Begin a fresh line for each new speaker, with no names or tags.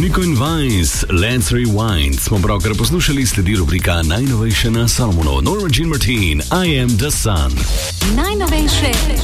Nico in Vice, Let's Rewind smo pravkar poslušali, sledi rubrika najnovejše na Solomonovo. Norma Jean Martin, I Am The Sun.
Najnovejše